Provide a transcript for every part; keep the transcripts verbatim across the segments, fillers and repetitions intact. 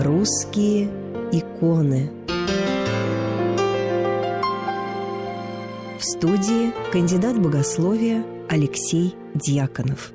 Русские иконы. В студии кандидат богословия Алексей Дьяконов.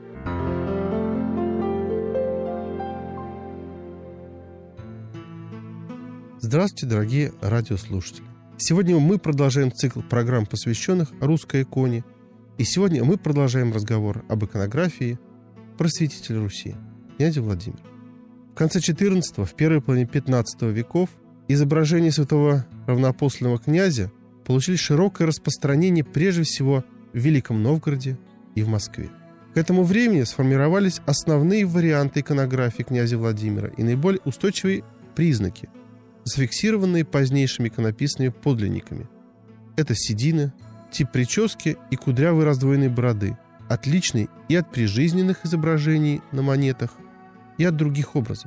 Здравствуйте, дорогие радиослушатели! Сегодня мы продолжаем цикл программ, посвященных русской иконе. И сегодня мы продолжаем разговор об иконографии просветителя Руси, князя Владимира. В конце четырнадцатого, в первой половине пятнадцатого веков изображения святого равноапостольного князя получили широкое распространение прежде всего в Великом Новгороде и в Москве. К этому времени сформировались основные варианты иконографии князя Владимира и наиболее устойчивые признаки, зафиксированные позднейшими иконописными подлинниками. Это седины, тип прически и кудрявой раздвоенной бороды, отличный и от прижизненных изображений на монетах, и от других образов.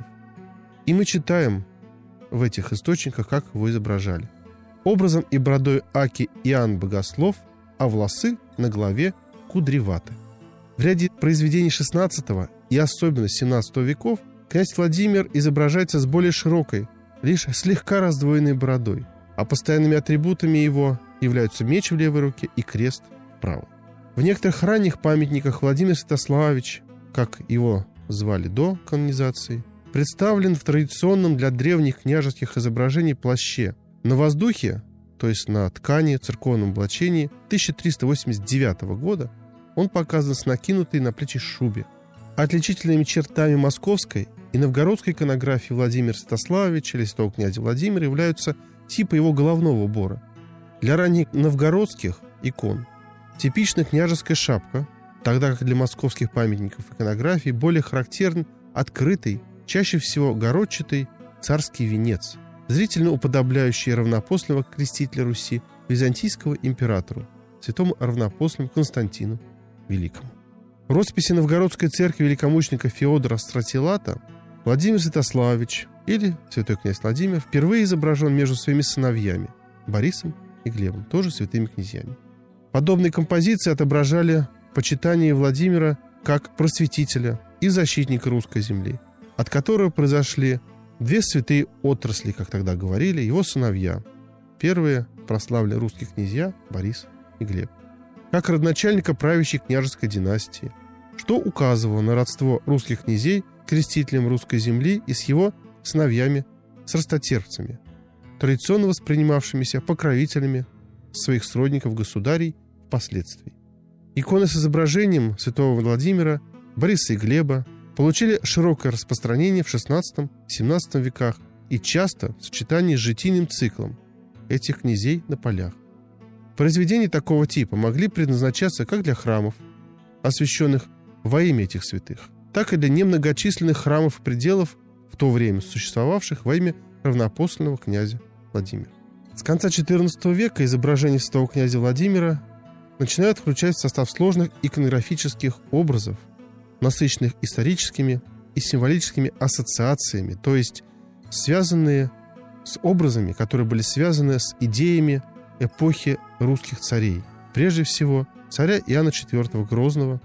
И мы читаем в этих источниках, как его изображали. Образом и бородой аки Иоанн Богослов, а волосы на голове кудреваты. В ряде произведений шестнадцатого и особенно семнадцатого веков князь Владимир изображается с более широкой, лишь слегка раздвоенной бородой, а постоянными атрибутами его являются меч в левой руке и крест в правой. В некоторых ранних памятниках Владимир Святославич, как его звали до канонизации, представлен в традиционном для древних княжеских изображений плаще. На воздухе, то есть на ткани церковном облачении тысяча триста восемьдесят девятого года, он показан с накинутой на плечи шубе. Отличительными чертами московской и новгородской иконографии Владимира Святославича или святого князя Владимира являются типы его головного убора. Для ранних новгородских икон типична княжеская шапка, тогда как для московских памятников иконографии более характерен открытый, чаще всего городчатый царский венец, зрительно уподобляющий равноапостольного крестителя Руси византийского императору, святому равноапостольному Константину Великому. В росписи новгородской церкви великомученика Феодора Стратилата Владимир Святославич или святой князь Владимир впервые изображен между своими сыновьями Борисом и Глебом, тоже святыми князьями. Подобные композиции отображали почитание Владимира как просветителя и защитника русской земли, от которого произошли две святые отрасли, как тогда говорили, его сыновья. Первые прославленные русские князья Борис и Глеб, как родоначальника правящей княжеской династии, что указывало на родство русских князей к крестителям русской земли и с его сыновьями, с ростотерпцами, традиционно воспринимавшимися покровителями своих сродников-государей впоследствии. Иконы с изображением святого Владимира, Бориса и Глеба получили широкое распространение в шестнадцатом-семнадцатом веках и часто в сочетании с житийным циклом этих князей на полях. Произведения такого типа могли предназначаться как для храмов, освященных во имя этих святых, так и для немногочисленных храмов и пределов в то время существовавших во имя равноапостольного князя Владимира. С конца четырнадцатого века изображения святого князя Владимира начинают включать в состав сложных иконографических образов, насыщенных историческими и символическими ассоциациями, то есть связанные с образами, которые были связаны с идеями эпохи русских царей, прежде всего царя Иоанна четвёртого Грозного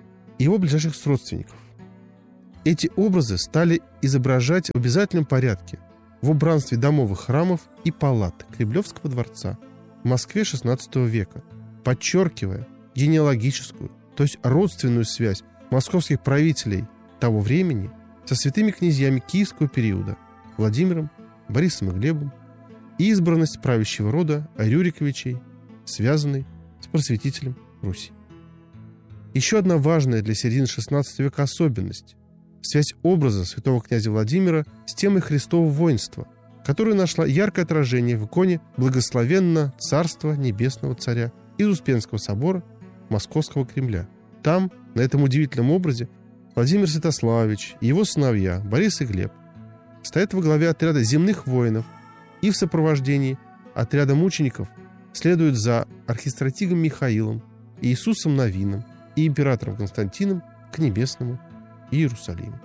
и его ближайших родственников. Эти образы стали изображать в обязательном порядке в убранстве домовых храмов и палат Кремлевского дворца в Москве шестнадцатого века, подчеркивая генеалогическую, то есть родственную связь московских правителей того времени со святыми князьями киевского периода Владимиром, Борисом и Глебом и избранность правящего рода Рюриковичей, связанной с просветителем Руси. Еще одна важная для середины шестнадцатого века особенность – связь образа святого князя Владимира с темой Христового воинства, которая нашла яркое отражение в иконе «Благословенно Царство Небесного Царя» из Успенского собора Московского Кремля. Там, на этом удивительном образе, Владимир Святославич и его сыновья Борис и Глеб стоят во главе отряда земных воинов и в сопровождении отряда мучеников следуют за архистратигом Михаилом, Иисусом Новиным и императором Константином к небесному Иерусалиму.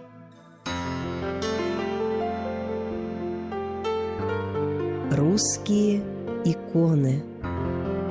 Русские иконы.